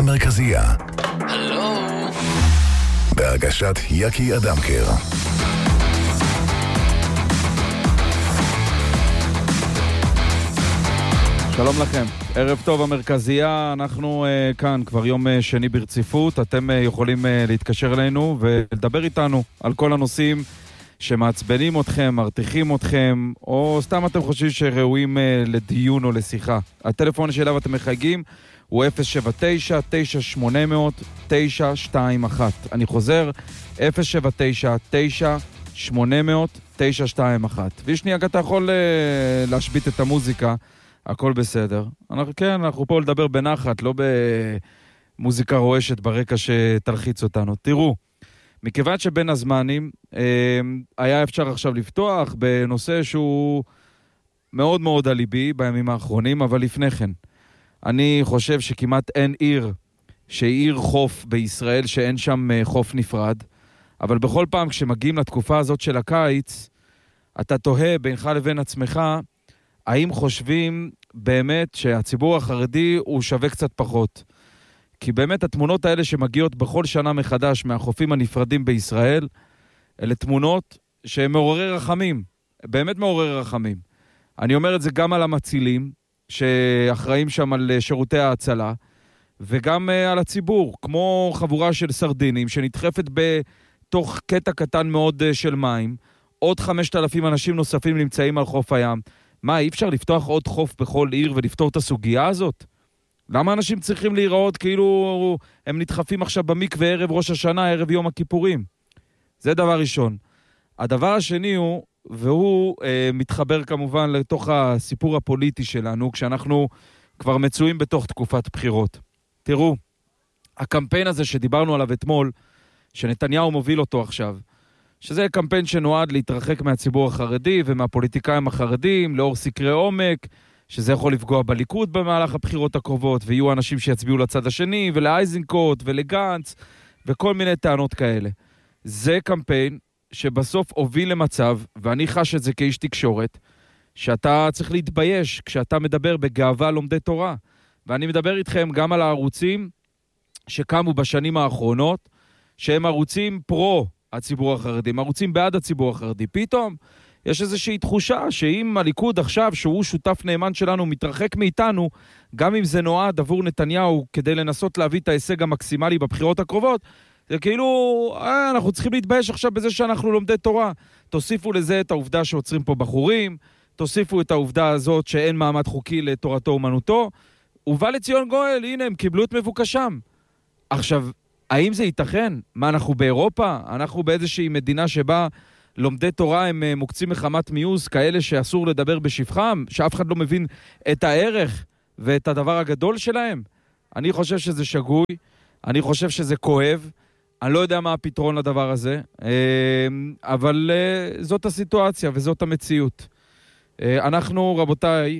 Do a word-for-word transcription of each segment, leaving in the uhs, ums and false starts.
המרכזייה. הלו. בהגשת יקי אדמקר. שלום לכם, ערב טוב המרכזייה, אנחנו uh, כאן כבר יום uh, שני ברציפות, אתם uh, יכולים uh, להתקשר אלינו ולדבר איתנו על כל הנושאים שמעצבנים אתכם, מרתיחים אתכם, או סתם אתם חושבים שראויים uh, לדיון או לשיחה. הטלפון שאליו אתם מחייגים הוא אפס שבע תשע תשע שמונה אפס אפס תשע שתיים אחת. אני חוזר, אפס שבע תשע תשע שמונה אפס אפס תשע שתיים אחת. ושנייה, אתה יכול uh, להשבית את המוזיקה, הכל בסדר. אנחנו, כן, אנחנו פה לדבר בנחת, לא במוזיקה רועשת ברקע שתלחיץ אותנו. תראו, מכיוון שבין הזמנים אה, היה אפשר עכשיו לפתוח בנושא שהוא מאוד מאוד על ליבי בימים האחרונים, אבל לפני כן, אני חושב שכמעט אין עיר שהיא עיר חוף בישראל שאין שם חוף נפרד, אבל בכל פעם כשמגיעים לתקופה הזאת של הקיץ, אתה תוהה בינך לבין עצמך, האם חושבים באמת שהציבור החרדי הוא שווה קצת פחות? כי באמת התמונות האלה שמגיעות בכל שנה מחדש מהחופים הנפרדים בישראל, אלה תמונות שהן מעוררי רחמים, באמת מעוררי רחמים. אני אומר את זה גם על המצילים, שאחראים שם על שירותי ההצלה, וגם על הציבור, כמו חבורה של סרדינים, שנדחפת בתוך קטע קטן מאוד של מים, עוד חמשת אלפים אנשים נוספים נמצאים על חוף הים. מה, אי אפשר לפתוח עוד חוף בכל עיר ולפתור את הסוגיה הזאת? למה אנשים צריכים להיראות כאילו הם נדחפים עכשיו במקווה ערב ראש השנה, ערב יום הכיפורים? זה דבר ראשון. הדבר השני הוא, והוא אה, מתחבר כמובן לתוך הסיפור הפוליטי שלנו, כשאנחנו כבר מצויים בתוך תקופת בחירות. תראו, הקמפיין הזה שדיברנו עליו אתמול, שנתניהו מוביל אותו עכשיו, שזה קמפיין שנועד להתרחק מהציבור החרדי ומהפוליטיקאים החרדים, לאור סקרי עומק, שזה יכול לפגוע בליכוד במהלך הבחירות הקרובות, ויהיו אנשים שיצביעו לצד השני, ולאייזנקוט ולגנץ, וכל מיני טענות כאלה. זה קמפיין שבסוף הוביל למצב, ואני חש את זה כאיש תקשורת, שאתה צריך להתבייש כשאתה מדבר בגאווה לומדי תורה. ואני מדבר איתכם גם על הערוצים שקמו בשנים האחרונות, שהם ערוצים פרו, הציבור החרדי, ערוצים בעד הציבור החרדי. פתאום יש איזושהי תחושה שאם הליכוד עכשיו, שהוא שותף נאמן שלנו, מתרחק מאיתנו, גם אם זה נועד עבור נתניהו כדי לנסות להביא את ההישג המקסימלי בבחירות הקרובות, זה כאילו, אה, אנחנו צריכים להתבייש עכשיו בזה שאנחנו לומדי תורה. תוסיפו לזה את העובדה שעוצרים פה בחורים, תוסיפו את העובדה הזאת שאין מעמד חוקי לתורתו אומנותו, ובא לציון גואל, הנה הם קיבלו את מבוקשם. עכשיו, האם זה ייתכן? מה, אנחנו באירופה? אנחנו באיזושהי מדינה שבה לומדי תורה הם מוקצים מחמת מיוס, כאלה שאסור לדבר בשפחם, שאף אחד לא מבין את הערך ואת הדבר הגדול שלהם? אני חושב שזה שגוי, אני חושב שזה כואב, אני לא יודע מה הפתרון לדבר הזה, אבל זאת הסיטואציה וזאת המציאות. אנחנו, רבותיי,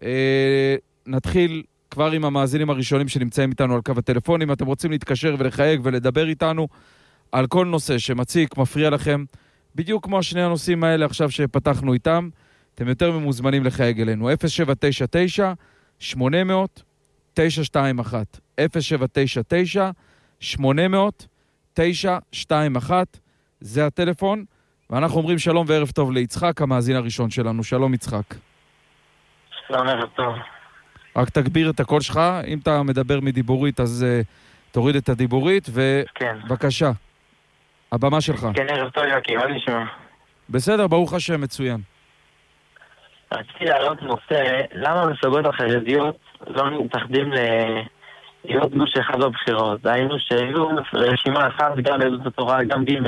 נתחיל כבר עם המאזינים הראשונים שנמצאים איתנו על קו הטלפון. אם אתם רוצים להתקשר ולחייג ולדבר איתנו על כל נושא שמציק, מפריע לכם, בדיוק כמו השני הנושאים האלה עכשיו שפתחנו איתם, אתם יותר ממוזמנים לחייג אלינו. אפס שבע תשע תשע שמונה אפס אפס תשע שתיים אחת. אפס שבע תשע תשע שמונה אפס אפס תשע שתיים אחת. זה הטלפון, ואנחנו אומרים שלום וערב טוב ליצחק, המאזין הראשון שלנו. שלום יצחק. שלום ערב טוב. רק תגביר את הקול שלך, אם אתה מדבר מדיבורית אז uh, תוריד את הדיבורית, ובבקשה, הבמה שלך. כן, ערב טוב יקי, מה נשמע? בסדר, ברוך השם, מצוין. רציתי להעלות נושא, למה המפלגות החרדיות לא מתאחדים להיות גוש אחד בבחירות? היינו שהיו רשימה אחת, גם יהדות התורה, גם ג'.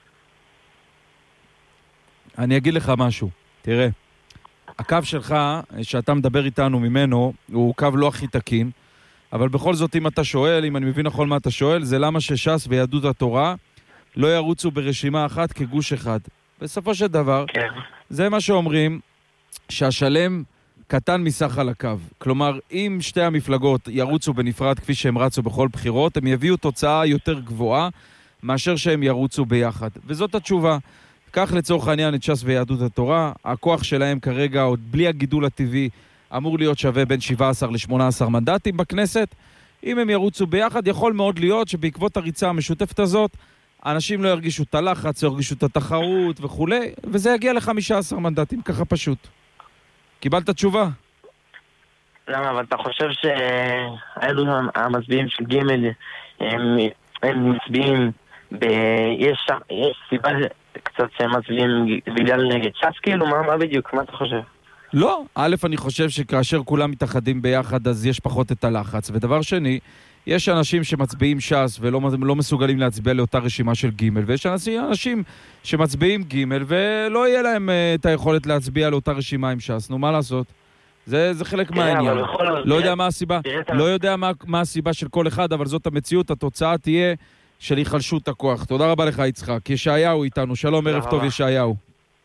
אני אגיד לך משהו, תראה. הקו שלך, שאתה מדבר איתנו ממנו, הוא קו לא הכי תקין, אבל בכל זאת אם אתה שואל, אם אני מבין נכון מה אתה שואל, זה למה שש"ס ויהדות התורה לא ירוצו ברשימה אחת כגוש אחד. בסופו של דבר, כן. זה מה שאומרים, שהשלם קטן מסך על הקו. כלומר, אם שתי המפלגות ירוצו בנפרד כפי שהם רצו בכל בחירות, הם יביאו תוצאה יותר גבוהה מאשר שהם ירוצו ביחד. וזאת התשובה. כך לצורך העניין את ש"ס ויהדות התורה, הכוח שלהם כרגע עוד בלי הגידול הטבעי אמור להיות שווה בין שבעה עשר ל-שמונה עשר מנדטים בכנסת, אם הם ירוצו ביחד, יכול מאוד להיות שבעקבות הריצה המשותפת הזאת, אנשים לא ירגישו את הלחץ, לא ירגישו את התחרות וכו', וזה יגיע ל-חמישה עשר מנדטים, ככה פשוט. קיבלת תשובה? למה? אבל אתה חושב שהאלו המצביעים של ג' הם, הם מצביעים ב... יש, יש סיבה קצת שהם מצביעים בגלל נגד ש"ס, כאילו? מה, מה בדיוק? מה אתה חושב? לא. א', אני חושב שכאשר כולם מתאחדים ביחד, אז יש פחות את הלחץ. ודבר שני, יש אנשים שמצביעים ש"ס ולא לא מסוגלים להצביע לאותה רשימה של ג' ויש אנשים שמצביעים ג' ולא יהיה להם uh, את היכולת להצביע לאותה רשימה עם ש"ס. נו, מה לעשות? זה, זה חלק מהעניין. לא יודע מה הסיבה, לא יודע מה, מה הסיבה של כל אחד, אבל זאת המציאות. התוצאה תהיה של היחלשות הכוח. תודה רבה לך, יצחק. ישעיהו איתנו. שלום, ערב טוב, ישעיהו.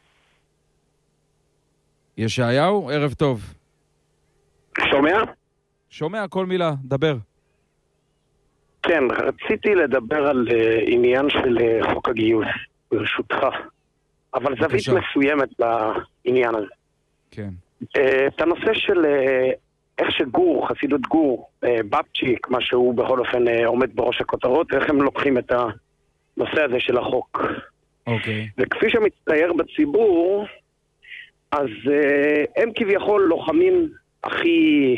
ישעיהו, ערב טוב. שומע? שומע כל מילה, דבר. כן, רציתי לדבר על uh, עניין של uh, חוק הגיוס, ברשותך. אבל זווית מסוימת בעניין הזה. כן. Uh, את הנושא של uh, איך שגור, חסידות גור, uh, בבצ'יק, מה שהוא בכל אופן uh, עומד בראש הכותרות, איך הם לוקחים את הנושא הזה של החוק. אוקיי. וכפי שמצטייר בציבור, אז uh, הם כביכול לוחמים הכי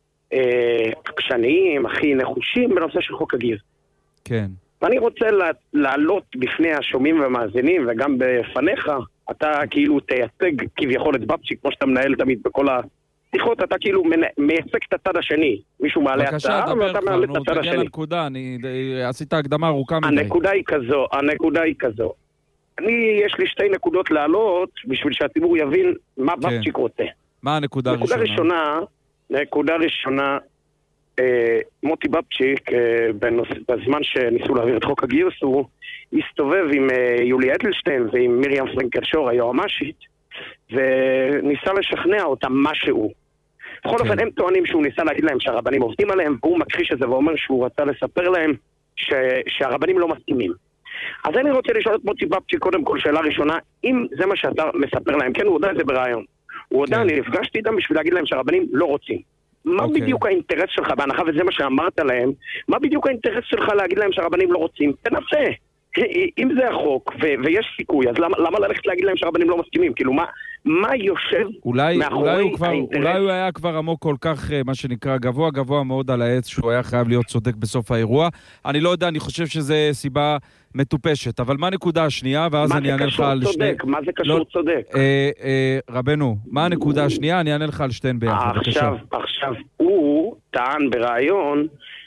עקשניים, הכי נחושים בנושא של חוק הגיוס. כן. ואני רוצה לעלות בפני השומעים והמאזינים, וגם בפניך, אתה כאילו תייצג כביכול את בבצ'יק, כמו שאתה מנהל תמיד בכל השיחות, אתה כאילו מייצג את הצד השני. מישהו מעלה הצעה, ואתה מעלה את הצד השני. לנקודה, אני עשית הקדמה ארוכה מדי. הנקודה היא כזו, הנקודה היא כזו. אני, יש לי שתי נקודות לעלות, בשביל שהציבור יבין מה בבצ'יק רוצה. מה הנקודה הראשונה? נקודה ראשונה, נקודה ראשונה, אה, מוטי בבצ'יק, אה, בנוס, בזמן שניסו להעביר את חוק הגיוס, הוא הסתובב עם אה, יולי אדלשטיין ועם מרים פרנקל שור, היועמ"שית, וניסה לשכנע אותם משהו. בכל אופן, הם טוענים שהוא ניסה להגיד להם שהרבנים עובדים עליהם, והוא מכחיש את זה ואומר שהוא רצה לספר להם ש, שהרבנים לא מסכימים. אז אני רוצה לשאול את מוטי בבצ'יק, קודם כל, שאלה ראשונה, אם זה מה שאתה מספר להם, כן, הוא יודע את זה ברעיון. הוא יודע, אני נפגשתי איתם בשביל להגיד להם שהרבנים לא רוצים. מה בדיוק האינטרס שלך, בהנחה וזה מה שאמרת להם, מה בדיוק האינטרס שלך להגיד להם שהרבנים לא רוצים? תנסה. אם זה החוק ויש סיכוי, אז למה ללכת להגיד להם שהרבנים לא מסכימים? כאילו, מה יושב מאחורי האינטרס? אולי הוא היה כבר עמוק כל כך, מה שנקרא, גבוה, גבוה מאוד על העץ, שהוא היה חייב להיות צודק בסוף האירוע. אני לא יודע, אני חושב שזה סיבה מטופשת, אבל מה הנקודה השנייה, ואז אני אענה לך על שתי... מה זה קשור צודק? רבנו, מה הנקודה השנייה? אני אענה לך על שתיהן ביחד. עכשיו, עכשיו, הוא טען ברעיון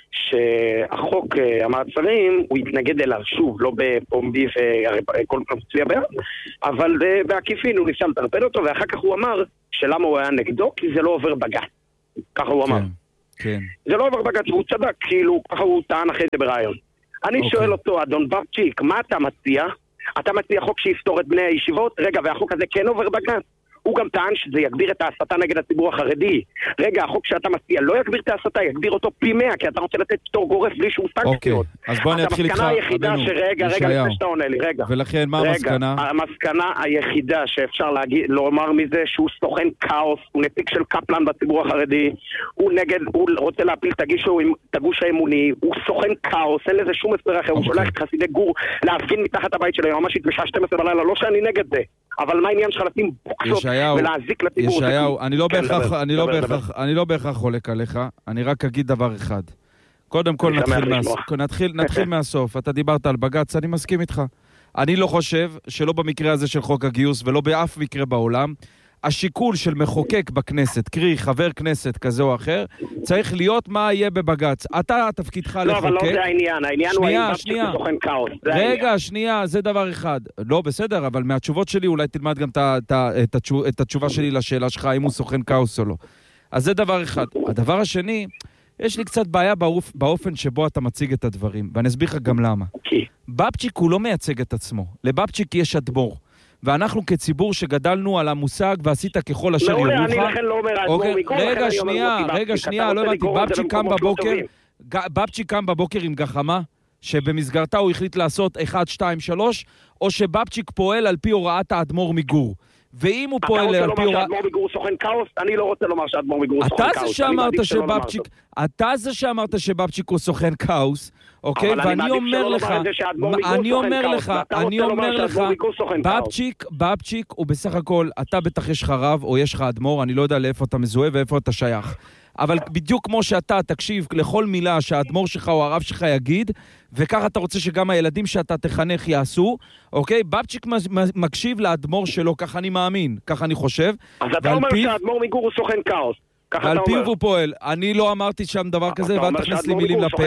שהחוק המעצרים, הוא התנגד אליו שוב, לא בפומבי וכל פעם צביע ביד, אבל בעקיפין הוא ניסה לטרפד אותו, ואחר כך הוא אמר שלמה הוא היה נגדו, כי זה לא עובר בג"ץ. ככה הוא אמר. כן. זה לא עובר בג"ץ, והוא צדק, כאילו, ככה הוא טען אחרי זה ברעיון. אני שואל אותו, אדון בבצ'יק, מה אתה מציע? אתה מציע חוק שיפתור את בני הישיבות? רגע, והחוק הזה כן עובר בג"ץ? הוא גם טען שזה יגביר את ההסתה נגד הציבור החרדי. רגע, החוק שאתה מציע לא יגביר את ההסתה, יגביר אותו פי מאה, כי אתה רוצה לתת פטור גורף בלי שום סנקציות. אז בוא אני אתחיל איתך, רבנו, רגע, רגע, לפני שאתה עונה לי, רגע. ולכן, מה המסקנה? המסקנה היחידה שאפשר לומר מזה, שהוא סוכן כאוס, הוא נציג של קפלן בציבור החרדי, הוא נגד, הוא רוצה להפיל את הגוש האמוני, הוא סוכן כאוס, אין לזה שום הסבר אחר, הוא שולח את חסידי גור להפגין מתחת הבית של היועמ"שית בשעה שתים עשרה בלילה, לא שאני נגד זה. אבל מה העניין שלך לשים בוקשות ולהזיק לציבור? ישעיהו, אני לא בהכרח, אני לא בהכרח, אני לא בהכרח חולק עליך, אני רק אגיד דבר אחד. קודם כל נתחיל מהסוף. אתה דיברת על בג"ץ, אני מסכים איתך. אני לא חושב שלא במקרה הזה של חוק הגיוס ולא באף מקרה בעולם, השיקול של מחוקק בכנסת, קרי חבר כנסת כזה או אחר, צריך להיות מה יהיה בבג"ץ. אתה תפקידך לחוקק. לא, אבל לא זה העניין. העניין הוא האם בבצ'יק סוכן כאוס. רגע, שנייה, זה דבר אחד. לא, בסדר, אבל מהתשובות שלי אולי תלמד גם את התשובה שלי לשאלה שלך, אם הוא סוכן כאוס או לא. אז זה דבר אחד. הדבר השני, יש לי קצת בעיה באופן שבו אתה מציג את הדברים, ואני אסביר לך גם למה. בבצ'יק הוא לא מייצג את עצמו. לבבצ'יק יש אדמו"ר. ואנחנו כציבור שגדלנו על המושג ועשית ככל אשר ירוחך. מעולה, אני לכן לא אומר אדמו"ר מגור, רגע, שנייה, רגע, שנייה, לא הבנתי. בבצ'יק קם בבוקר, בבצ'יק קם בבוקר עם גחמה, שבמסגרתה הוא החליט לעשות אחת, שתיים, שלוש, או שבבצ'יק פועל על פי הוראת האדמו"ר מגור. ואם הוא פועל... אתה רוצה לומר שאדמו"ר מגור הוא סוכן כאוס? אני לא רוצה לומר שאדמו"ר מגור הוא סוכן כאוס. אתה זה שאמרת שבבצ'יק... אתה זה שאמרת שבבצ'יק הוא סוכן כאוס, אוקיי? ואני אומר לך... אני אומר לך... אני אומר לך... בבצ'יק, בבצ'יק הוא בסך הכל... אתה בטח יש לך רב או יש לך אדמו"ר, אני לא יודע לאיפה אתה מזוהה ואיפה אתה שייך. אבל בדיוק כמו שאתה תקשיב לכל מילה שהאדמו"ר שלך או הרב שלך יגיד, וככה אתה רוצה שגם הילדים שאתה תחנך יעשו, אוקיי? בבצ'יק מקשיב לאדמו"ר שלו, ככה אני מאמין, ככה אני חושב. אז אתה אומר שהאדמו"ר מגור הוא סוכן כאוס. ועל פיו הוא פועל. אני לא אמרתי שם דבר כזה, ואל תכניס לי מילים לפה.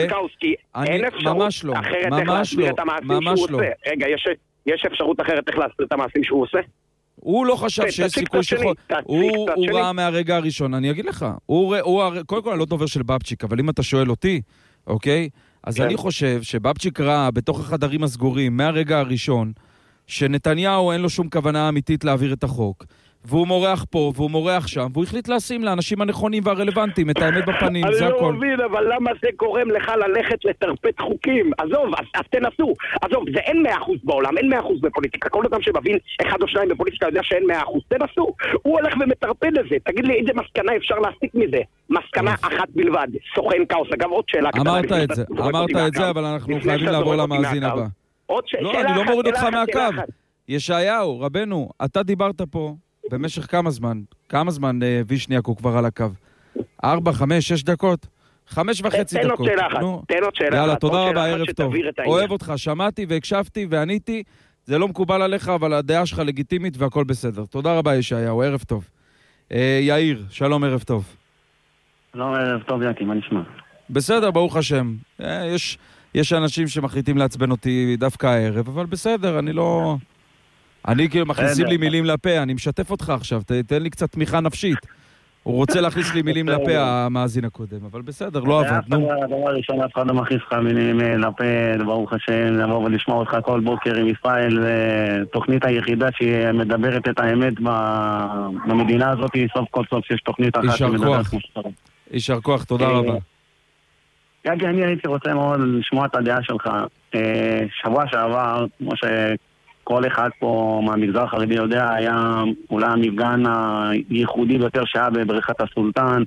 ממש לא, ממש לא, ממש לא. רגע, יש אפשרות אחרת איך לעשות את המעשים שהוא עושה? הוא לא חשב שיש סיכוי שחול... הוא ראה מהרגע הראשון, אני אגיד לך. קודם כל אני לא דובר של בבצ'יק, אבל אם אתה שואל אותי, אוקיי? אז אני חושב שבבצ'יק ראה בתוך החדרים הסגורים מהרגע הראשון, שנתניהו אין לו שום כוונה אמיתית להעביר את החוק. והוא מורח פה, והוא מורח שם, והוא החליט לשים לאנשים הנכונים והרלוונטיים את האמת בפנים, זה הכל. אני לא מבין, אבל למה זה גורם לך ללכת לטרפת חוקים? עזוב, אז, אז תנסו. עזוב, זה אין מאה אחוז בעולם, אין מאה אחוז בפוליטיקה. כל אדם שמבין אחד או שניים בפוליטיקה יודע שאין מאה אחוז. תנסו. הוא הולך ומטרפד לזה. תגיד לי, איזה מסקנה אפשר להסיק מזה? מסקנה אחת בלבד. סוכן כאוס. אגב, עוד שאלה. אמרת את זה, אמרת את זה, אבל אנחנו חייבים לעבור למאזין הבא. לא, אני לא מוריד אותך מהקו. ישעיהו, רבנו, אתה דיברת פה במשך כמה זמן? כמה זמן וישניאק הוא כבר על הקו? ארבע, חמש, שש דקות? חמש וחצי דקות. תן עוד שאלה אחת. תן עוד שאלה אחת. יאללה, תודה רבה, ערב טוב. אוהב אותך, שמעתי והקשבתי ועניתי. זה לא מקובל עליך, אבל הדעה שלך לגיטימית והכל בסדר. תודה רבה, ישעיהו, ערב טוב. יאיר, שלום, ערב טוב. שלום, ערב טוב, יקי, מה נשמע? בסדר, ברוך השם. יש, יש אנשים שמחליטים לעצבן אותי דווקא הערב, אבל בסדר, אני לא... אני כאילו מכניסים לי מילים לפה, אני משתף אותך עכשיו, תתן לי קצת תמיכה נפשית. הוא רוצה להכניס לי מילים לפה, המאזין הקודם, אבל בסדר, לא עבד, נו. הדבר הראשון, אף אחד לא מכניס לך מילים לפה, ברוך השם, לבוא ולשמוע אותך כל בוקר עם ישראל, תוכנית היחידה שמדברת את האמת במדינה הזאת, סוף כל סוף שיש תוכנית אחת שמדברת כמו שצריך. יישר כוח, תודה רבה. יגי, אני הייתי רוצה מאוד לשמוע את הדעה שלך. שבוע שעבר, כמו ש... כל אחד פה מהמגזר החרדי יודע, היה אולי המפגן הייחודי ביותר שהיה בבריכת הסולטן,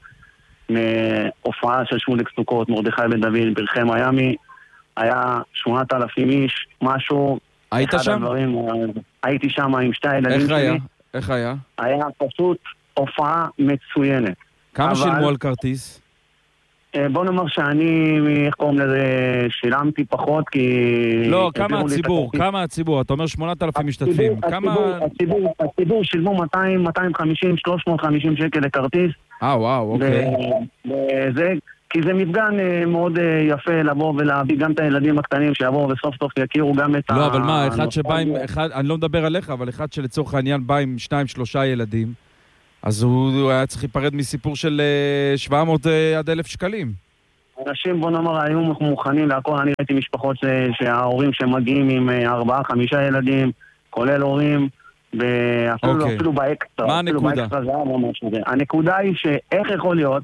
מהופעה של שמוליק סוכות, מרדכי בן דוד, ברכי מיאמי, היה שמונת אלפים איש, משהו. היית שם? הדברים, הייתי שם עם שתי הילדים איך שלי. היה? איך היה? היה פשוט הופעה מצוינת. כמה אבל... שילמו על כרטיס? בוא נאמר שאני, איך קוראים לזה, שילמתי פחות כי... לא, כמה הציבור? כמה הציבור? אתה אומר שמונת אלפים משתתפים. הציבור שילמו מאתיים, מאתיים וחמישים, שלוש מאות וחמישים שקל לכרטיס. אה, וואו, אוקיי. וזה, כי זה מפגן מאוד יפה לבוא ולהביא גם את הילדים הקטנים שיבואו וסוף סוף יכירו גם את ה... לא, אבל מה, אחד שבא עם... אני לא מדבר עליך, אבל אחד שלצורך העניין בא עם שניים, שלושה ילדים, אז הוא היה צריך להיפרד מסיפור של שבע מאות עד אלף שקלים. אנשים, בוא נאמר, היו מוכנים להכל. אני ראיתי משפחות שההורים שמגיעים עם ארבעה, חמישה ילדים, כולל הורים, ואפילו באקסטרה. מה הנקודה? הנקודה היא שאיך יכול להיות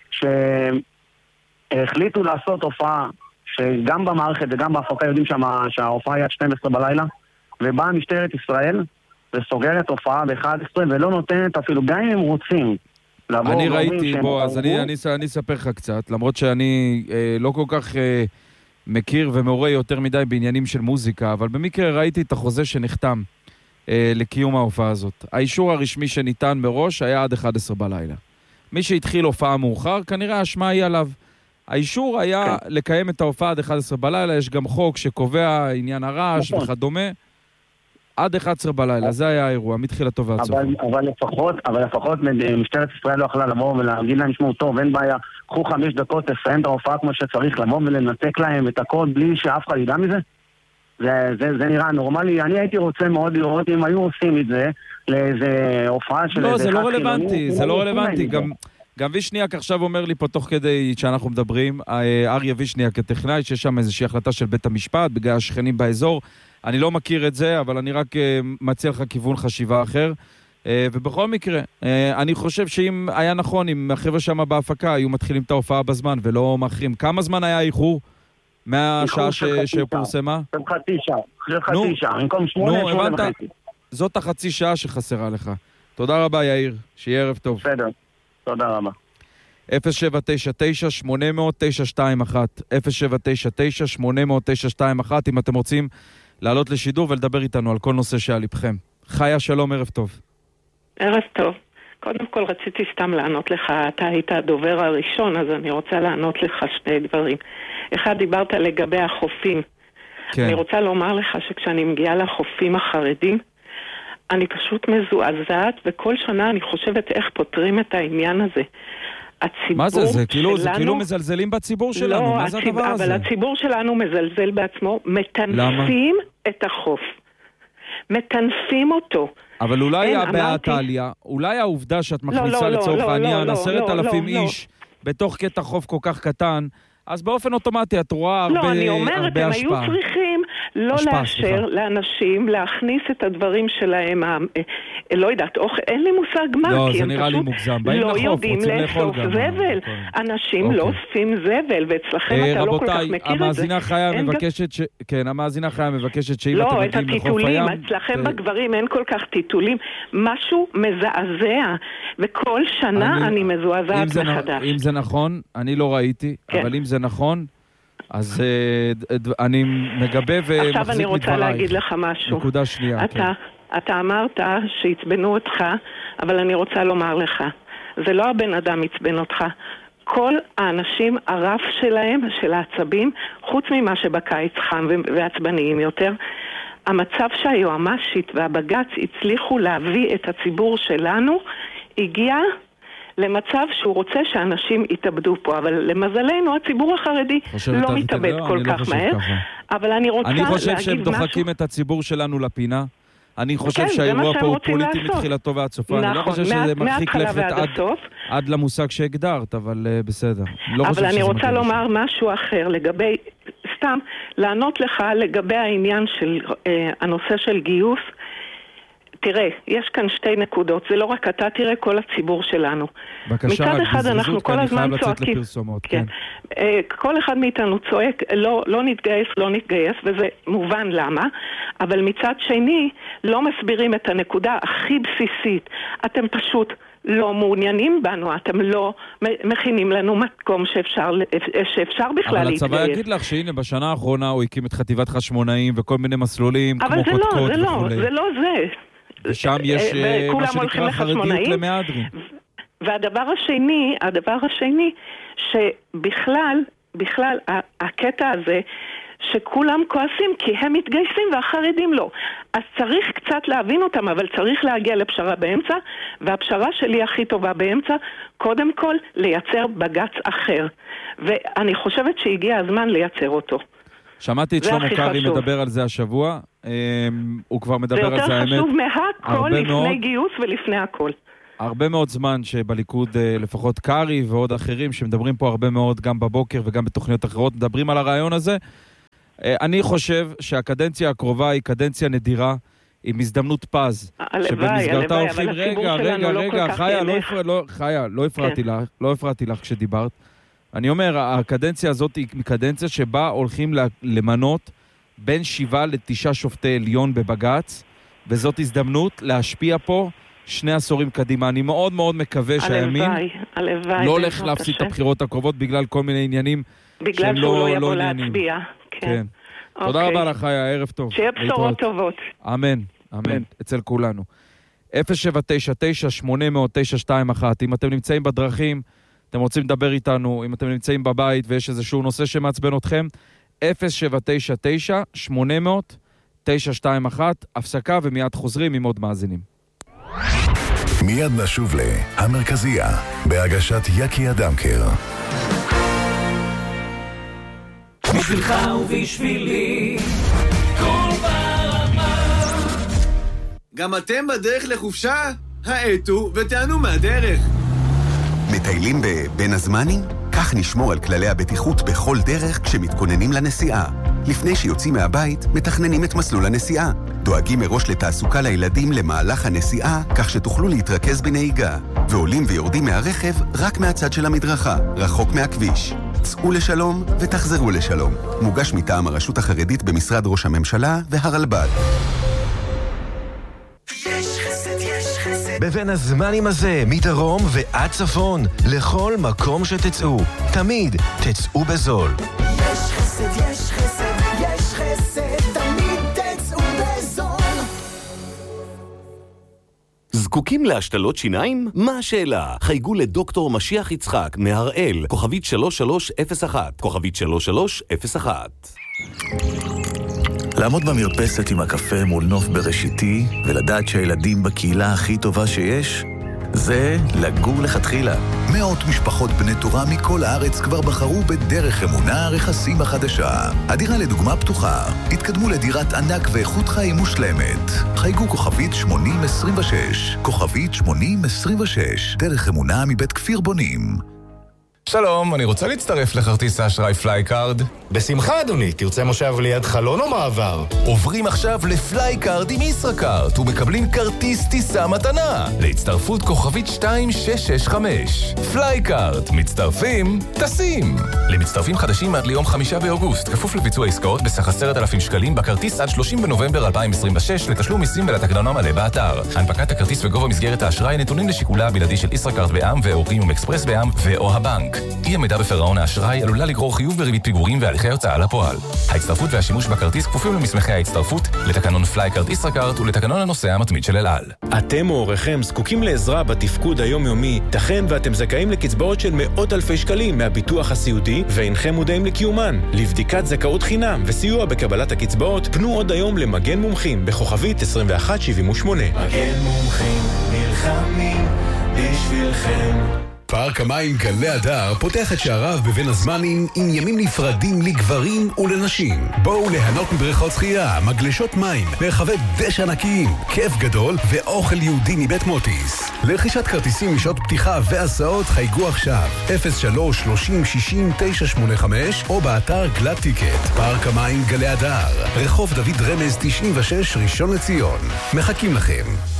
שהחליטו לעשות הופעה, שגם במערכת וגם בהפקה יודעים שההופעה היא עד שתים עשרה בלילה, ובאה משטרת ישראל, וסוגרת הופעה ב-אחת עשרה ולא נותנת אפילו, גם אם הם רוצים לבוא... אני ראיתי, בוא, אז אני, אני, אני אספר לך קצת, למרות שאני אה, לא כל כך אה, מכיר ומעורה יותר מדי בעניינים של מוזיקה, אבל במקרה ראיתי את החוזה שנחתם אה, לקיום ההופעה הזאת. האישור הרשמי שניתן מראש היה עד אחת עשרה בלילה. מי שהתחיל הופעה מאוחר, כנראה השמע היא עליו. האישור היה כן. לקיים את ההופעה עד אחת עשרה בלילה, יש גם חוק שקובע עניין הרעש נכון. וכדומה. עד אחת עשרה בלילה, זה היה האירוע, מתחילתו ועד סוף. אבל לפחות, אבל לפחות משטרת ישראל לא יכלה לבוא ולהגיד להם, שמעו טוב, אין בעיה, קחו חמש דקות, תסיים את ההופעה כמו שצריך, לבוא ולנתק להם את הכל בלי שאף אחד ידע מזה. זה, זה, זה נראה נורמלי. אני הייתי רוצה מאוד לראות אם היו עושים את זה לאיזה הופעה של... לא, זה לא רלוונטי, זה לא רלוונטי. גם, גם וישניאק עכשיו אומר לי פה תוך כדי שאנחנו מדברים, אריה וישניאק הטכנאי, שיש שם איזושהי החלטה של בית המשפט, בגלל השכנים באזור. אני לא מכיר את זה, אבל אני רק uh, מציע לך כיוון חשיבה אחר. Uh, ובכל מקרה, uh, אני חושב שאם היה נכון, אם החבר'ה שם בהפקה היו מתחילים את ההופעה בזמן ולא מאחרים. כמה זמן היה איחור מהשעה ש... שפורסמה? של חצי שעה. של חצי שעה. במקום שמונה, שמונה וחצי. זאת החצי שעה שחסרה לך. תודה רבה, יאיר. שיהיה ערב טוב. בסדר. תודה רבה. אפס שבע תשע תשע שמונה אפס אפס תשע שתיים אחת אפס שבע תשע תשע שמונה אפס אפס תשע שתיים אחת אם אתם רוצים לעלות לשידור ולדבר איתנו על כל נושא שעל לבכם. חיה, שלום, ערב טוב. ערב טוב. קודם כל רציתי סתם לענות לך, אתה היית הדובר הראשון, אז אני רוצה לענות לך שני דברים. אחד, דיברת לגבי החופים. כן. אני רוצה לומר לך שכשאני מגיעה לחופים החרדים, אני פשוט מזועזעת, וכל שנה אני חושבת איך פותרים את העניין הזה. הציבור מה זה? זה שלנו... כאילו, זה כאילו מזלזלים בציבור שלנו. לא, מה זה הציב... הדבר הזה? אבל הציבור שלנו מזלזל בעצמו, מטנפים את החוף. מטנפים אותו. אבל אולי אמרתי... באטליה, אולי העובדה שאת מכניסה לא, לא, לצורך לא, העניין לא, עשרת לא, אלפים לא, איש לא. בתוך קטע חוף כל כך קטן, אז באופן אוטומטי את רואה הרבה השפעה. לא, אני אומרת, הם היו צריכים לא לאשר לאנשים להכניס את הדברים שלהם, לא יודעת, אין לי מושג מה, לא, כי זה הם נראה לי מוגזם. באים לא לחוף, יודעים רוצים לאכול לאסוף גם. זבל. אנשים לא אוספים זבל, ואצלכם אתה לא כל כך מכיר את זה. רבותיי, המאזינה חיה מבקשת ש... כן, המאזינה חיה מבקשת שאם אתם מגיעים לחוף הים... לא, את הטיטולים, אצלכם בגברים אין כל כך טיטולים. משהו מזעזע, וכל שנה אני מזועזעת מחדש. אם זה נכון, אני לא ראיתי, אבל אם זה נכון... אז אני מגבה ומחזיק מדברייך. עכשיו אני רוצה להגיד לך משהו. נקודה שנייה. אתה, אתה אמרת שהצבנו אותך, אבל אני רוצה לומר לך, זה לא הבן אדם הצבן אותך. כל האנשים, הרף שלהם, של העצבים, חוץ ממה שבקיץ חם ועצבניים יותר, המצב שהיועמ"שית והבג"ץ הצליחו להביא את הציבור שלנו, הגיע... למצב שהוא רוצה שאנשים יתאבדו פה, אבל למזלנו הציבור החרדי לא מתאבד כל כך מהר, אבל אני רוצה להגיד משהו. אני חושב שהם דוחקים את הציבור שלנו לפינה, אני חושב שהאירוע פה הוא פוליטי מתחילתו ועד סופה, אני לא חושב שזה מרחיק לכת עד למושג שהגדרת, אבל בסדר. אבל אני רוצה לומר משהו אחר לגבי, סתם, לענות לך לגבי העניין של הנושא של גיוס, תראה, יש כאן שתי נקודות, זה לא רק אתה, תראה כל הציבור שלנו. בבקשה, מצד אחד אנחנו כל הזמן צועקים, כן. כן. כל אחד מאיתנו צועק, לא, לא נתגייס, לא נתגייס, וזה מובן למה, אבל מצד שני, לא מסבירים את הנקודה הכי בסיסית. אתם פשוט לא מעוניינים בנו, אתם לא מכינים לנו מקום שאפשר, שאפשר בכלל להתגייס. אבל הצבא יגיד לך שהנה בשנה האחרונה הוא הקים את חטיבת חשמונאים וכל מיני מסלולים כמו קודקוד וכו'. אבל זה לא, זה לא, זה לא זה. ושם יש מה שנקרא חרדיות למהדרין. והדבר השני, הדבר השני, שבכלל, בכלל, הקטע הזה, שכולם כועסים כי הם מתגייסים והחרדים לא. אז צריך קצת להבין אותם, אבל צריך להגיע לפשרה באמצע, והפשרה שלי הכי טובה באמצע, קודם כל לייצר בג"ץ אחר. ואני חושבת שהגיע הזמן לייצר אותו. שמעתי את שלמה קרעי מדבר על זה השבוע, הוא כבר מדבר על זה, האמת. זה יותר חשוב מהכל לפני גיוס ולפני הכל. הרבה מאוד זמן שבליכוד, לפחות קרעי ועוד אחרים, שמדברים פה הרבה מאוד, גם בבוקר וגם בתוכניות אחרות, מדברים על הרעיון הזה. אני חושב שהקדנציה הקרובה היא קדנציה נדירה, עם הזדמנות פז. שבמסגרתה הולכים, רגע, רגע, רגע, חיה, חיה, לא הפרעתי לך, לא הפרעתי לך כשדיברת. אני אומר, הקדנציה הזאת היא קדנציה שבה הולכים למנות בין שבעה לתשעה שופטי עליון בבג"ץ, וזאת הזדמנות להשפיע פה שני עשורים קדימה. אני מאוד מאוד מקווה שהימין לא הולך להפסיד את הבחירות הקרובות בגלל כל מיני עניינים בגלל שהוא לא יבוא להצביע. כן. תודה רבה לך, ערב טוב. שיהיה בשורות טובות. אמן, אמן, אצל כולנו. אפס שבע תשע תשע שמונה אפס אפס תשע שתיים אחת. אם אתם נמצאים בדרכים, אתם רוצים לדבר איתנו, אם אתם נמצאים בבית ויש איזשהו נושא שמעצבן אתכם, אפס שבע תשע תשע שמונה אפס אפס תשע שתיים אחת, הפסקה ומיד חוזרים עם עוד מאזינים. מיד נשוב להמרכזייה, בהגשת יקי אדמקר. בשבילך ובשבילי, כל ברמה. גם אתם בדרך לחופשה? העטו ותענו מהדרך. מטיילים בבין הזמנים? כך נשמור על כללי הבטיחות בכל דרך כשמתכוננים לנסיעה. לפני שיוצאים מהבית, מתכננים את מסלול הנסיעה. דואגים מראש לתעסוקה לילדים למהלך הנסיעה, כך שתוכלו להתרכז בנהיגה. ועולים ויורדים מהרכב רק מהצד של המדרכה, רחוק מהכביש. צאו לשלום ותחזרו לשלום. מוגש מטעם הרשות החרדית במשרד ראש הממשלה והרלב"ד. בבין הזמנים הזה, מדרום ועד צפון, לכל מקום שתצאו. תמיד תצאו בזול. יש חסד, יש חסד, יש חסד, תמיד תצאו בזול. זקוקים להשתלות שיניים? מה השאלה? חייגו לדוקטור משיח יצחק מהראל, כוכבית שלוש שלוש אפס אחת, כוכבית שלוש שלוש אפס אחת. לעמוד במרפסת עם הקפה מול נוף בראשיתי ולדעת שהילדים בקהילה הכי טובה שיש, זה לגור לכתחילה. מאות משפחות בני תורה מכל הארץ כבר בחרו בדרך אמונה רכסים החדשה. הדירה לדוגמה פתוחה. התקדמו לדירת ענק ואיכות חיים מושלמת. חייגו כוכבית שמונים עשרים ושש. כוכבית שמונים עשרים ושש. דרך אמונה מבית כפיר בונים. שלום, אני רוצה להצטרף לכרטיס האשראי פלייקארד. בשמחה אדוני, תרצה מושב ליד חלון או מעבר? עוברים עכשיו לפלייקארד עם ישראכרט ומקבלים כרטיס טיסה מתנה להצטרפות כוכבית שתיים שש שש חמש. פלייקארד, מצטרפים, טסים. למצטרפים חדשים עד ליום חמישה באוגוסט, כפוף לביצוע עסקאות בסך עשרת אלפים שקלים בכרטיס עד שלושים בנובמבר אלפיים עשרים ושש לתשלום מיסים ולתקנון המלא באתר. הנפקת הכרטיס וגובה מסגרת האשראי נתונים לשיקולה הבלעדי של ישראכרט בע"מ ואוריום אקספרס בע"מ ואו הבנק. אי עמידה בפירעון האשראי עלולה לגרור חיוב בריבית פיגורים והליכי הוצאה לפועל. ההצטרפות והשימוש בכרטיס כפופים למסמכי ההצטרפות, לתקנון פלייקארד ישראכרט ולתקנון הנוסע המתמיד של אל על. אתם או הוריכם זקוקים לעזרה בתפקוד היומיומי, תכן ואתם זכאים לקצבאות של מאות אלפי שקלים מהביטוח הסיעודי ואינכם מודעים לקיומן. לבדיקת זכאות חינם וסיוע בקבלת הקצבאות, פנו עוד היום למגן מומחים בכוכבית עשרים ואחת שבעים ושמונה. מגן מומחים נלחמים בשבילכם. פארק המים גלי הדר פותח את שעריו בבין הזמנים עם ימים נפרדים לגברים ולנשים. בואו ליהנות מבריכות שחייה, מגלשות מים, מרחבי דשא ענקיים, כיף גדול ואוכל יהודי מבית מוטיס. לרכישת כרטיסים משעות פתיחה והסעות חייגו עכשיו אפס שלוש שלושים שישים תשע שמונים וחמש או באתר גלת טיקט. פארק המים גלי הדר, רחוב דוד רמז תשעים ושש ראשון לציון. מחכים לכם.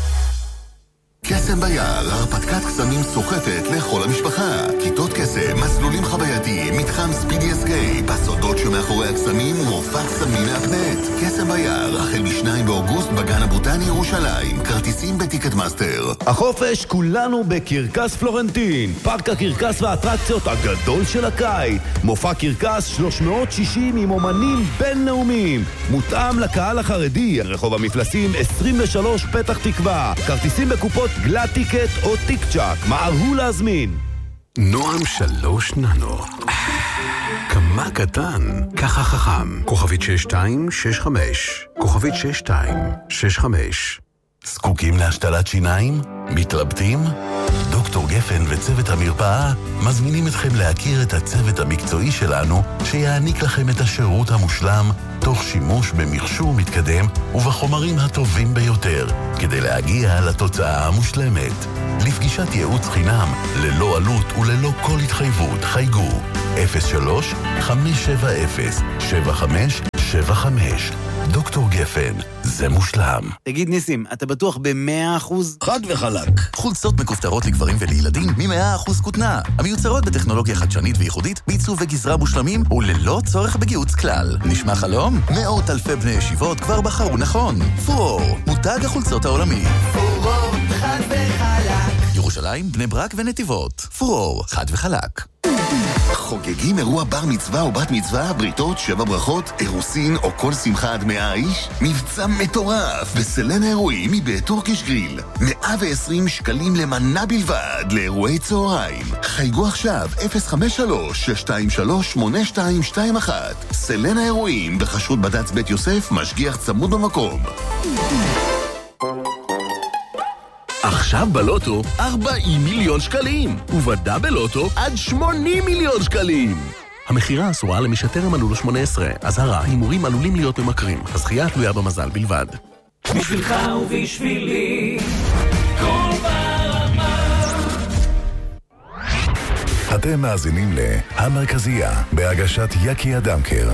קסם ביער, הרפתקת קסמים סוחטת לכל המשפחה. כיתות קסם, מסלולים חווייתיים, מתחם ספידי אסקייפ, הסודות שמאחורי הקסמים ומופע קסמים מהפנט. קסם ביער, החל משניים באוגוסט בגן הבוטני ירושלים. כרטיסים בטיקט מאסטר. החופש כולנו בקרקס פלורנטין, פארק הקרקס והאטרקציות הגדול של הקיץ. מופע קרקס שלוש מאות שישים עם אומנים בינלאומיים, מותאם לקהל החרדי. רחוב המפלסים עשרים ושלוש פתח תקווה. כרטיסים בקופות גלת טיקט או טיק צ'ק, מהרו להזמין. נועם שלוש ננו, כמה קטן, ככה חכם. כוכבית שש שתיים שש חמש, כוכבית שש שתיים שש חמש. זקוקים להשתלת שיניים? מתלבטים? דוקטור גפן וצוות המרפאה מזמינים אתכם להכיר את הצוות המקצועי שלנו שיעניק לכם את השירות המושלם תוך שימוש במכשור מתקדם ובחומרים הטובים ביותר כדי להגיע לתוצאה המושלמת. לפגישת ייעוץ חינם ללא עלות וללא כל התחייבות חייגו אפס שלוש חמש שבע אפס שבע חמש שבע חמש. דוקטור גפן, זה מושלם. תגיד ניסים, אתה בטוח ב-מאה אחוז? חד וחלק. חולצות מכופתרות לגברים ולילדים מ-מאה אחוז כותנה. המיוצרות בטכנולוגיה חדשנית וייחודית, בעיצוב וגזרה מושלמים וללא צורך בגיוץ כלל. נשמע חלום? מאות אלפי בני ישיבות כבר בחרו נכון. פורור, מותג החולצות העולמי. פורור, חד וחלק. ירושלים, בני ברק ונתיבות. פורור, חד וחלק. חוגגים אירוע בר מצווה או בת מצווה, בריתות, שבע ברכות, אירוסין או כל שמחה עד מאה איש? מבצע מטורף בסלנה אירועים מבית טורקיש גריל. מאה ועשרים שקלים למנה בלבד לאירועי צהריים. חייגו עכשיו אפס חמש שלוש שש שתיים שלוש שמונה שתיים שתיים אחת. סלנה אירועים בחשרות בד"ץ בית יוסף, משגיח צמוד במקום. עכשיו בלוטו ארבעים מיליון שקלים, ובדאבל לוטו עד שמונים מיליון שקלים. המחירה אסורה למי שטרם מלאו לו שמונה עשרה. אזהרה, הימורים עלולים להיות ממכרים. הזכייה תלויה במזל בלבד. בשבילך ובשבילי, כל ברמה. אתם מאזינים להמרכזייה בהגשת יקי אדמקר.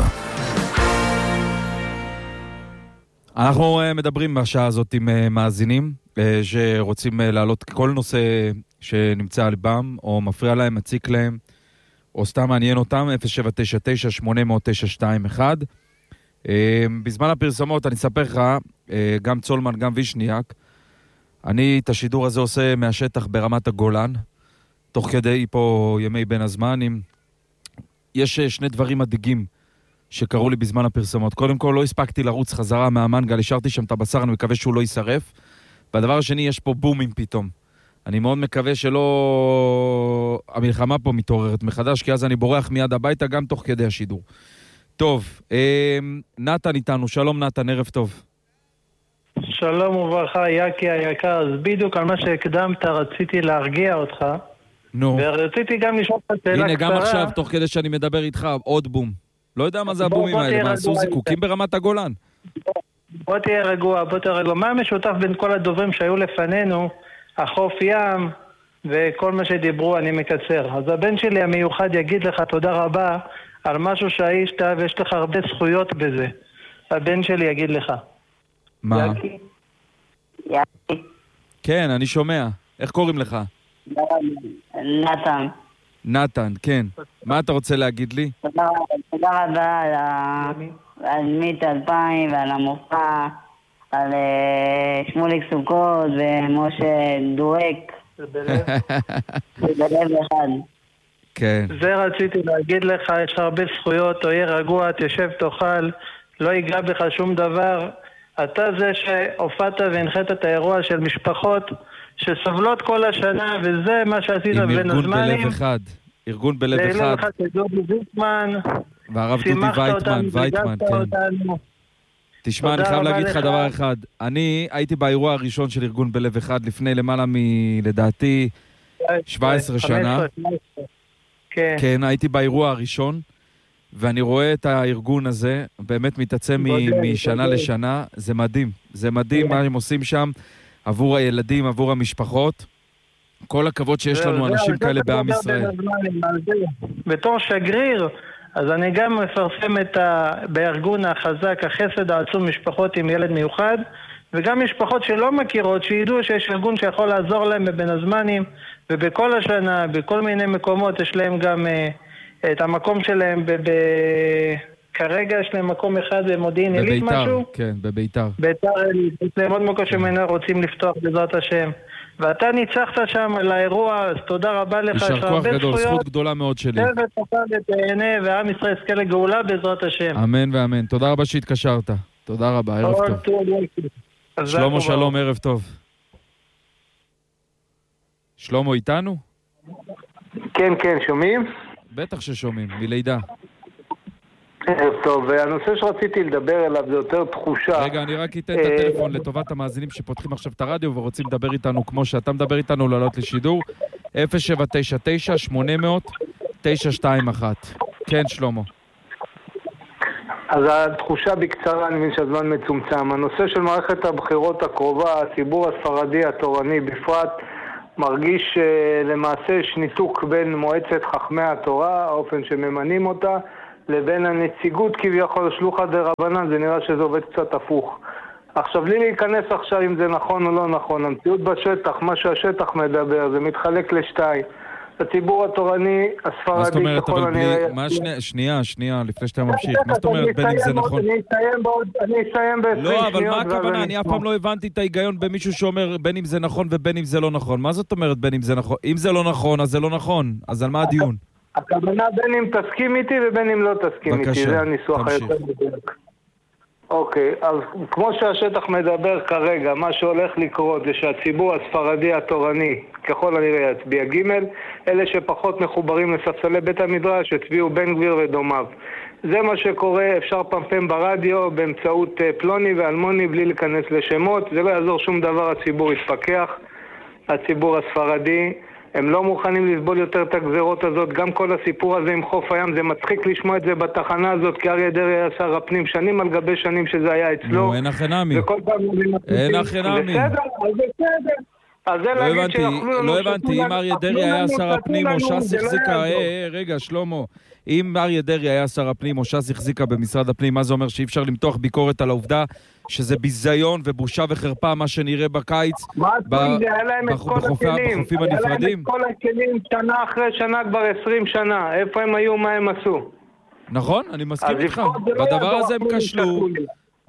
אנחנו מדברים בשעה הזאת עם מאזינים שרוצים להעלות כל נושא שנמצא על ליבם, או מפריע להם, מציק להם, או סתם מעניין אותם, אפס שבע תשע תשע שמונה אפס אפס תשע שתיים אחת. בזמן הפרסומות אני אספר לך, גם צולמן, גם וישניאק, אני את השידור הזה עושה מהשטח ברמת הגולן, תוך כדי פה ימי בין הזמנים. יש שני דברים מדאיגים שקראו לי בזמן הפרסומות. קודם כל, לא הספקתי לרוץ חזרה מהמנגל, השארתי שם את הבשר, אני מקווה שהוא לא יישרף. והדבר השני, יש פה בומים פתאום. אני מאוד מקווה שלא... המלחמה פה מתעוררת מחדש, כי אז אני בורח מיד הביתה, גם תוך כדי השידור. טוב, נתן איתנו, שלום נתן, ערב טוב. שלום וברכה, יקי היקר. אז בדיוק על מה שהקדמת, רציתי להרגיע אותך. נו. ורציתי גם לשאול את השאלה קצרה. הנה, גם עכשיו, תוך כדי שאני מדבר איתך, עוד בום. לא יודע מה זה הבומים האלה, מה עשו זיקוקים ברמת הגולן? בוא תהיה רגוע, בוא תהיה רגוע. מה המשותף בין כל הדוברים שהיו לפנינו, החוף ים וכל מה שדיברו, אני מקצר. אז הבן שלי המיוחד יגיד לך תודה רבה על משהו שהאישת ויש לך הרבה זכויות בזה. הבן שלי יגיד לך. מה? יקי? יקי. כן, אני שומע. איך קוראים לך? נתן. נתן, כן. מה אתה רוצה להגיד לי? תודה, תודה רבה על, ה... על מיט אלפיים ועל המופע, על uh, שמוליק סוכות ומשה דואק. בלב אחד. כן. זה רציתי להגיד לך, יש הרבה זכויות, תהיה רגוע, תשב תאכל, לא ייגע בך שום דבר. אתה זה שהופעת והנחית את האירוע של משפחות שסובלות כל השנה, וזה מה שעשית בין הזמנים. עם ארגון בלב אחד. ארגון בלב אחד. בלב אחד של דודי ויטמן. והרב דודי וייטמן, וייטמן, כן. תשמע, אני חייב להגיד לך דבר אחד. אני הייתי באירוע הראשון של ארגון בלב אחד לפני למעלה מלדעתי שבע עשרה שנה. כן, הייתי באירוע הראשון, ואני רואה את הארגון הזה, באמת מתעצם משנה לשנה. זה מדהים. זה מדהים מה הם עושים שם עבור הילדים, עבור המשפחות. כל הכבוד שיש לנו אנשים כאלה בעם ישראל. בתור שגריר, אז אני גם מפרסם את ה... בארגון החזק, החסד העצום, משפחות עם ילד מיוחד, וגם משפחות שלא מכירות, שידעו שיש ארגון שיכול לעזור להם בבין הזמנים, ובכל השנה, בכל מיני מקומות, יש להם גם uh, את המקום שלהם, ב... ב... כרגע יש להם מקום אחד במודיעין עילית משהו? בביתר, כן, בביתר. ביתר עילית, יש להם עוד מקום שמנה רוצים לפתוח בעזרת השם. ואתה ניצחת שם לאירוע, אז תודה רבה לך. יישר כוח גדול, זכות גדולה מאוד שלי. תבט תוכל ותהנה, ועם ישראל יזכה לגאולה בעזרת השם. אמן ואמן. תודה רבה שהתקשרת. תודה רבה, ערב טוב. שלמה שלום, ערב טוב. שלמה איתנו? כן, כן, שומעים? בטח ששומעים, מלידה. ערב טוב, והנושא שרציתי לדבר אליו זה יותר תחושה. רגע, אני רק אתן את הטלפון לטובת המאזינים שפותחים עכשיו את הרדיו ורוצים לדבר איתנו כמו שאתה מדבר איתנו, לעלות לשידור. אפס שבע תשע תשע שמונה אפס אפס תשע שתיים אחת. כן, שלמה. אז התחושה בקצרה, אני מבין שהזמן מצומצם. הנושא של מערכת הבחירות הקרובה, הציבור הספרדי התורני בפרט, מרגיש למעשה יש ניתוק בין מועצת חכמי התורה, האופן שממנים אותה, לבין הנציגות כביכול שלוחא דרבנן. זה נראה שזה עובד קצת הפוך. עכשיו, לי להיכנס עכשיו אם זה נכון או לא נכון. המציאות בשטח, מה שהשטח מדבר, זה מתחלק לשתיים. הציבור התורני, הספרדי... מה זאת אומרת, אבל בלי... מה שנייה, שנייה, שנייה, לפני שאתה ממשיך. מה זאת אומרת, בין אם זה נכון? אני אסיים בעוד... אני אסיים בעשרים שניות. לא, אבל מה הכוונה? אני אף פעם לא הבנתי את ההיגיון במישהו שאומר בין אם זה נכון ובין אם זה לא נכון. מה זאת אומרת בין אם זה נכון? אם זה לא נכון, אז זה לא נכון. אז על מה הדיון? הכוונה בין אם תסכים איתי ובין אם לא תסכים איתי. זה הניסוח היותר בדיוק. אוקיי, אז כמו שהשטח מדבר כרגע, מה שהולך לקרות זה שהציבור הספרדי התורני, ככל הנראה יצביע ג', אלה שפחות מחוברים לספסלי בית המדרש, הצביעו בן גביר ודומיו. זה מה שקורה, אפשר פמפם ברדיו באמצעות פלוני ואלמוני בלי להיכנס לשמות, זה לא יעזור שום דבר, הציבור יתפכח, הציבור הספרדי. הם לא מוכנים לסבול יותר את הגזרות הזאת. גם כל הסיפור הזה עם חוף הים, זה מצחיק לשמוע את זה בתחנה הזאת, כי אריה דרעי היה שר הפנים שנים על גבי שנים שזה היה אצלו. נו, אין החנמי. אין החנמי. בסדר, אז בסדר. אז זה להגיד שיכולו לנו... לא הבנתי, אם אריה דרעי היה שר הפנים או ש"ס החזיקה... רגע, שלמה, אם אריה דרעי היה שר הפנים או ש"ס החזיקה במשרד הפנים, מה זה אומר שאי אפשר למתוח ביקורת על העובדה שזה ביזיון ובושה וחרפה מה שנראה בקיץ בחופים הנפרדים? היה להם את כל הכלים שנה אחרי שנה, כבר עשרים שנה. איפה הם היו, מה הם עשו? נכון, אני מסכים איתך. בדבר הזה הם כשלו,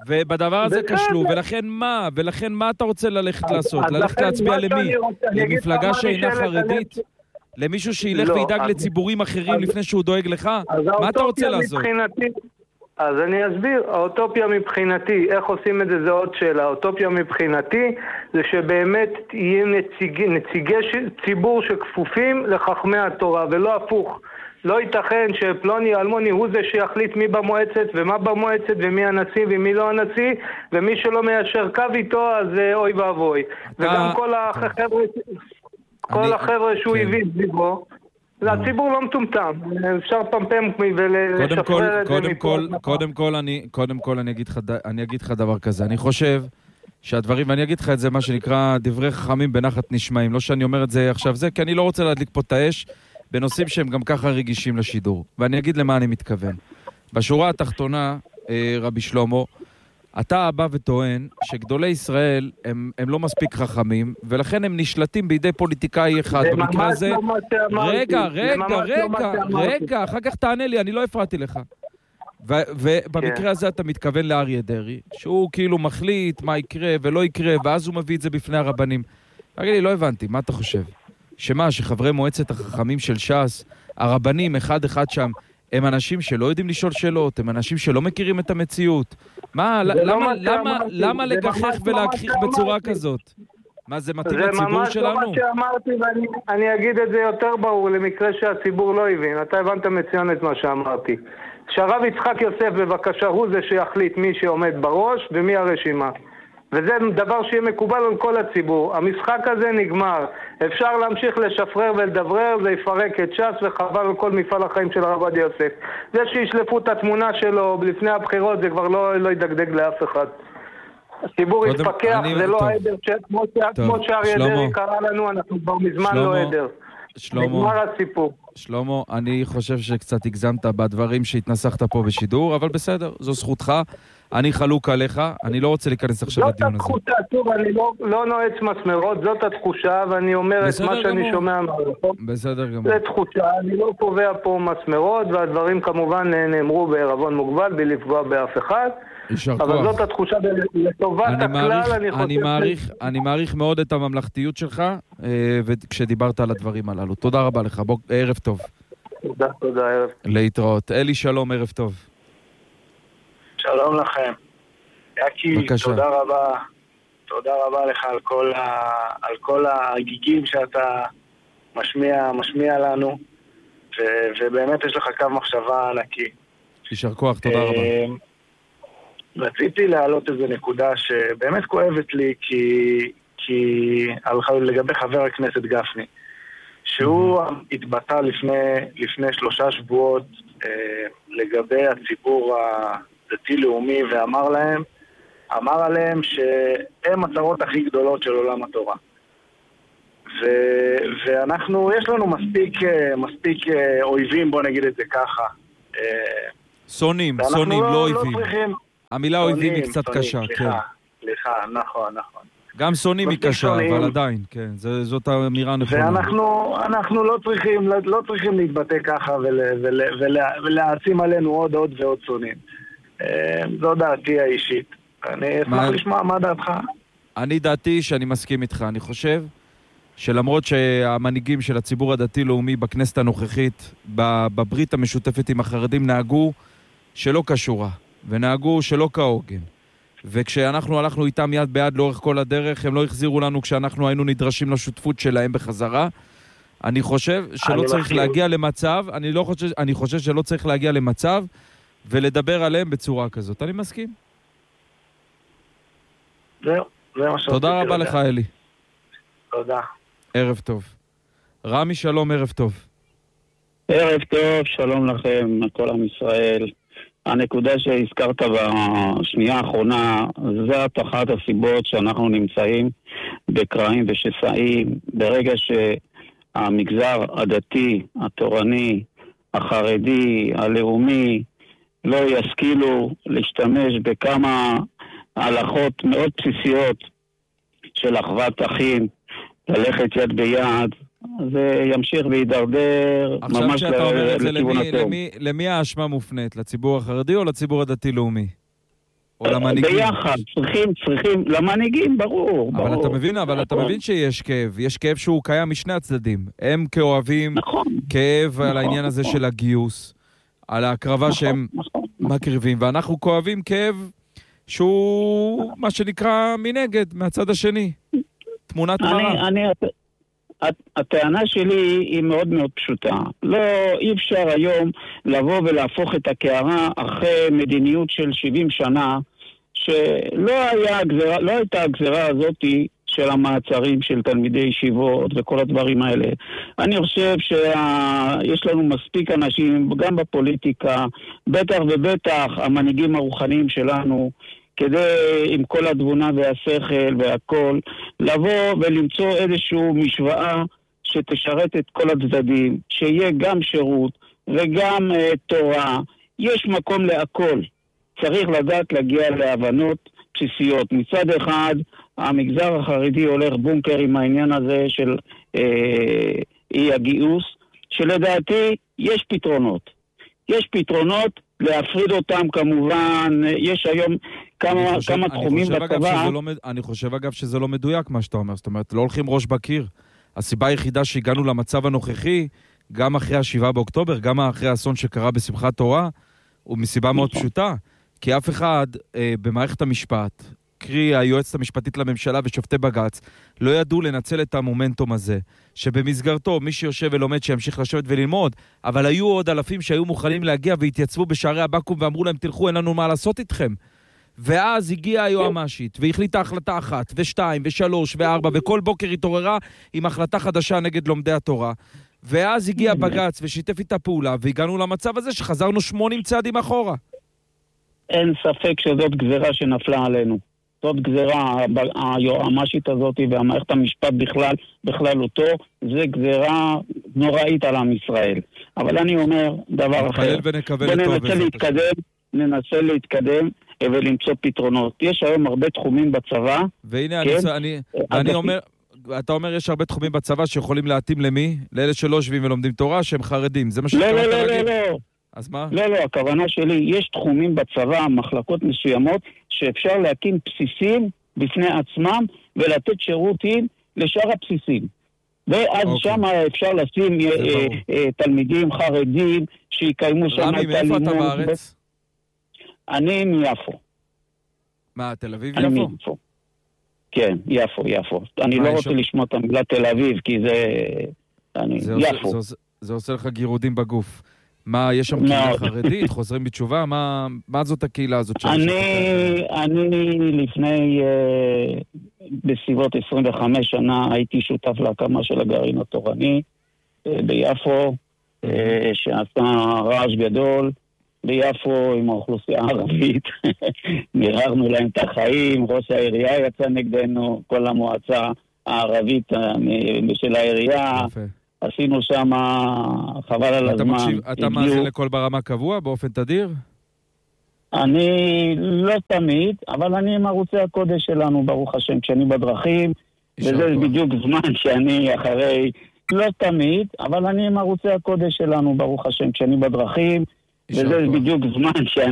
ובדבר הזה כשלו, ולכן מה? ולכן מה אתה רוצה ללכת לעשות? ללכת להצביע למי? למפלגה שאינה חרדית? למישהו שילך וידאג לציבורים אחרים לפני שהוא דואג לך? מה אתה רוצה לעשות? אז אני אסביר, האוטופיה מבחינתי, איך עושים את זה, זה עוד שאלה. האוטופיה מבחינתי זה שבאמת יהיה נציגי, נציגי ציבור שכפופים לחכמי התורה, ולא הפוך. לא ייתכן שפלוני אלמוני הוא זה שיחליט מי במועצת ומה במועצת ומי הנשיא ומי לא הנשיא, ומי שלא מיישר קו איתו אז אוי ואבוי. וגם כל החבר'ה, כל החבר'ה שהוא הביא סביבו, הציבור לא מטומטם, אפשר פמפם ולשפרר את זה מפה. קודם כל, אני, קודם כל אני אגיד לך, אני אגיד לך דבר כזה, אני חושב שהדברים, ואני אגיד לך את זה מה שנקרא דברי חכמים בנחת נשמעים, לא שאני אומר את זה עכשיו זה, כי אני לא רוצה להדליק פה את האש בנושאים שהם גם ככה רגישים לשידור, ואני אגיד למה אני מתכוון. בשורה התחתונה, רבי שלמה, אתה בא וטוען שגדולי ישראל הם, הם לא מספיק חכמים, ולכן הם נשלטים בידי פוליטיקאי אחד. במקרה הזה... רגע, רגע, רגע, רגע, אחר כך תענה לי, אני לא הפרעתי לך. ובמקרה הזה אתה מתכוון לאריה דרעי, שהוא כאילו מחליט מה יקרה ולא יקרה, ואז הוא מביא את זה בפני הרבנים. תגיד לי, לא הבנתי, מה אתה חושב? שמה, שחברי מועצת החכמים של ש"ס, הרבנים אחד אחד שם, הם אנשים שלא יודעים לשאול שאלות, הם אנשים שלא מכירים את המציאות. מה, למה, למה, למה לגחך ולהגחיך בצורה כזאת? מה, זה מתאים לציבור שלנו? זה ממש לא מה שאמרתי, ואני אגיד את זה יותר ברור, למקרה שהציבור לא הבין. אתה הבנת מצוין את מה שאמרתי. שהרב יצחק יוסף בבקשה הוא זה שיחליט מי שעומד בראש ומי הרשימה. וזה דבר שיהיה מקובל על כל הציבור. המשחק הזה נגמר. אפשר להמשיך לשפרר ולדברר, זה יפרק את ש"ס וחבל על כל מפעל החיים של הרב עובדיה יוסף. זה שישלפו את התמונה שלו לפני הבחירות, זה כבר לא, לא ידגדג לאף אחד. הציבור יתפקח, זה לא העדר, כמו שאריה דרעי קרא לנו, אנחנו כבר מזמן לא העדר. נגמר הסיפור. שלמה, אני חושב שקצת הגזמת בדברים שהתנסחת פה בשידור, אבל בסדר, זו זכותך. אני חלוק עליך, אני לא רוצה להיכנס עכשיו לדיון הזה. זאת התחושה, טוב, אני לא, לא נועץ מסמרות, זאת התחושה, ואני אומר את מה שאני שומע מהרחוב. בסדר גמור. זאת תחושה, אני לא קובע פה מסמרות, והדברים כמובן נאמרו בערבון מוגבל, בלי לפגוע באף אחד. יישר כוח. אבל זאת התחושה לטובת הכלל, אני חושב... אני מעריך, אני מעריך מאוד את הממלכתיות שלך, וכשדיברת על הדברים הללו. תודה רבה לך, בוא, ערב טוב. תודה, תודה, ערב. להתראות. אלי, שלום, ערב טוב. שלום לכם. יקי, תודה רבה. תודה רבה לך על כל, ה... על כל הגיגים שאתה משמיע, משמיע לנו, ו... ובאמת יש לך קו מחשבה ענקי. יישר כוח, תודה רבה. רציתי להעלות איזו נקודה שבאמת כואבת לי, כי, כי לגבי חבר הכנסת גפני, שהוא התבטא לפני, לפני שלושה שבועות אה, לגבי הציבור הדתי-לאומי, ואמר להם, אמר עליהם שהם הצרות הכי גדולות של עולם התורה. ו, ואנחנו, יש לנו מספיק, מספיק אויבים, בוא נגיד את זה ככה. סונים, סונים, לא, לא אויבים. לא צריכים... המילה אויבים היא קצת קשה, כן. סליחה, סליחה, נכון, נכון. גם סונים היא קשה, אבל עדיין, כן, זאת האמירה נכונה. ואנחנו אנחנו לא צריכים, לא צריכים להתבטא ככה ולהעצים עלינו עוד עוד ועוד סונים. זו דעתי האישית. אני אשמח לשמוע מה דעתך. אני דעתי שאני מסכים איתך. אני חושב שלמרות שהמנהיגים של הציבור הדתי-לאומי בכנסת הנוכחית, בברית המשותפת עם החרדים, נהגו שלא קשורה. ונהגו שלא כהוגן. וכשאנחנו הלכנו איתם יד ביד לאורך כל הדרך, הם לא החזירו לנו כשאנחנו היינו נדרשים לשותפות שלהם בחזרה. אני חושב שלא צריך מחיר. להגיע למצב, אני, לא חושב, אני חושב שלא צריך להגיע למצב ולדבר עליהם בצורה כזאת. אני מסכים. זהו, זה מה שאתה תודה רבה לך, אלי. תודה. ערב טוב. רמי, שלום, ערב טוב. ערב טוב, שלום לכם, כל עם ישראל. הנקודה שהזכרת בשנייה האחרונה, זאת אחת הסיבות שאנחנו נמצאים בקרעים ושסעים, ברגע שהמגזר הדתי, התורני, החרדי, הלאומי, לא ישכילו להשתמש בכמה הלכות מאוד בסיסיות של אחוות אחים, ללכת יד ביד, זה ימשיך וידרדר ממש לכיוון התאום. למי האשמה מופנית? לציבור החרדי או לציבור הדתי-לאומי? או למנהיגים? ביחד, צריכים, צריכים, למנהיגים, ברור. אבל ברור. אתה מבין, אבל אתה מבין שיש כאב. יש כאב שהוא קיים משני הצדדים. הם כאוהבים נכון, כאב נכון, על העניין הזה נכון. של הגיוס, על ההקרבה נכון, שהם נכון, מקריבים, ואנחנו כואבים כאב שהוא מה שנקרא מנגד, מהצד השני. תמונת מראה. אני, אני, הט- הטענה שלי היא מאוד מאוד פשוטה. לא, אי אפשר היום לבוא ולהפוך את הקערה אחרי מדיניות של שבעים שנה, שלא היה הגזרה, לא הייתה הגזרה הזאת של המעצרים של תלמידי ישיבות וכל הדברים האלה. אני חושב שיש לנו מספיק אנשים, גם בפוליטיקה, בטח ובטח המנהיגים הרוחניים שלנו, כדי עם כל התבונה והשכל והכל, לבוא ולמצוא איזושהי משוואה שתשרת את כל הצדדים, שיהיה גם שירות וגם uh, תורה. יש מקום להכל. צריך לדעת להגיע להבנות בסיסיות. מצד אחד, המגזר החרדי הולך בונקר עם העניין הזה של uh, אי הגיוס, שלדעתי יש פתרונות. יש פתרונות, להפריד אותם כמובן, יש היום כמה, חושב, כמה תחומים בצבא. לא, אני חושב אגב שזה לא מדויק מה שאתה אומר, זאת אומרת, לא הולכים ראש בקיר. הסיבה היחידה שהגענו למצב הנוכחי, גם אחרי השבעה באוקטובר, גם אחרי האסון שקרה בשמחת תורה, הוא מסיבה מאוד פשוטה, כי אף אחד אה, במערכת המשפט, קרי היועצת המשפטית לממשלה ושופטי בגץ, לא ידעו לנצל את המומנטום הזה, שבמסגרתו מי שיושב ולומד שימשיך לשבת וללמוד, אבל היו עוד אלפים שהיו מוכנים להגיע והתייצבו בשערי הבקו"ם ואמרו להם, תלכו, אין לנו מה לעשות איתכם. ואז הגיעה היועמ"שית והחליטה החלטה אחת ושתיים ושלוש וארבע, וכל בוקר התעוררה עם החלטה חדשה נגד לומדי התורה. ואז הגיע בגץ ושיתף איתה פעולה, והגענו למצב הזה שחזרנו שמונים צעדים אחורה. אין ספק שזאת גזרה שנפלה עלינו. זאת גזרה, היועמ"שית הזאת והמערכת המשפט בכלל, בכללותו, זה גזרה נוראית על עם ישראל. אבל אני אומר דבר אחר. בוא ננסה להתקדם, ננסה להתקדם ולמצוא פתרונות. יש היום הרבה תחומים בצבא. והנה, כן? אני, אני, אני אומר, אתה אומר יש הרבה תחומים בצבא שיכולים להתאים למי? לאלה שלא יושבים ולומדים תורה, שהם חרדים. זה מה שאתה לא, רוצה לא, להגיד? לא, לא. אז מה? לא, לא, הכוונה שלי, יש תחומים בצבא, מחלקות מסוימות, שאפשר להקים בסיסים בפני עצמם, ולתת שירותים לשאר הבסיסים. ואז okay. שם אפשר לשים אה, אה, תלמידים חרדים, שיקיימו שם את הלימוד. רמי, מאיפה אתה בארץ? אני מיפו. מה, תל אביב אני יפו? מיפו. כן, יפו, יפו. אני לא רוצה לשמוע את המילה תל אביב, כי זה... אני... זה יפו. עושה, זה, זה עושה לך גירודים בגוף. מה, יש שם קהילה חרדית, חוזרים בתשובה? מה, מה זאת הקהילה הזאת? אני, אני לפני, uh, בסביבות עשרים וחמש שנה, הייתי שותף להקמה של הגרעין התורני uh, ביפו, uh, שעשה רעש גדול ביפו עם האוכלוסייה הערבית. מיררנו להם את החיים, ראש העירייה יצא נגדנו, כל המועצה הערבית של העירייה. יפה. עשינו שם, חבל על הזמן. אתה מאזין לכל ברמה קבוע, באופן תדיר? אני לא תמיד, אבל אני עם ערוצי הקודש שלנו, ברוך השם, כשאני בדרכים, וזה בדיוק זמן שאני אחרי, לא תמיד, אבל אני עם ערוצי הקודש שלנו, ברוך השם, כשאני בדרכים, וזה בדיוק זמן שאני...